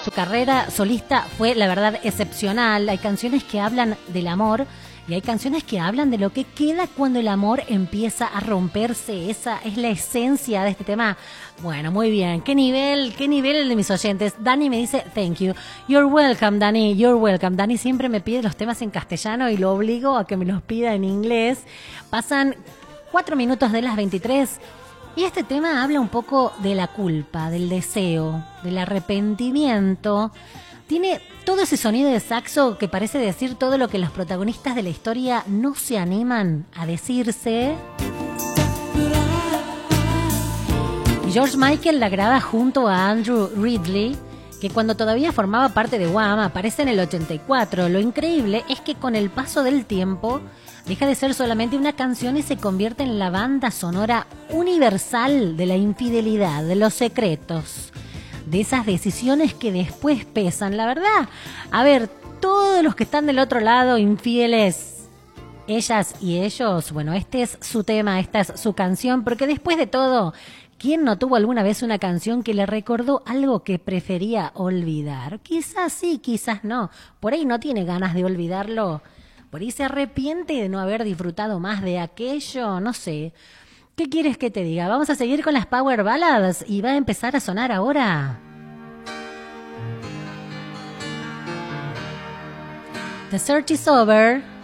Su carrera solista fue, la verdad, excepcional. Hay canciones que hablan del amor y hay canciones que hablan de lo que queda cuando el amor empieza a romperse. Esa es la esencia de este tema. Bueno, muy bien. ¿Qué nivel el de mis oyentes? Dani me dice, thank you. You're welcome, Dani. You're welcome. Dani siempre me pide los temas en castellano y lo obligo a que me los pida en inglés. Pasan 4 minutos de las 23. Y este tema habla un poco de la culpa, del deseo, del arrepentimiento. Tiene todo ese sonido de saxo que parece decir todo lo que los protagonistas de la historia no se animan a decirse. George Michael la graba junto a Andrew Ridley, que cuando todavía formaba parte de Wham aparece en el 84. Lo increíble es que con el paso del tiempo deja de ser solamente una canción y se convierte en la banda sonora universal de la infidelidad, de los secretos, de esas decisiones que después pesan. La verdad, a ver, todos los que están del otro lado, infieles, ellas y ellos, bueno, este es su tema, esta es su canción, porque después de todo, ¿quién no tuvo alguna vez una canción que le recordó algo que prefería olvidar? Quizás sí, quizás no. Por ahí no tiene ganas de olvidarlo. Por ahí se arrepiente de no haber disfrutado más de aquello, no sé. ¿Qué quieres que te diga? Vamos a seguir con las Power Ballads y va a empezar a sonar ahora. The Search is Over.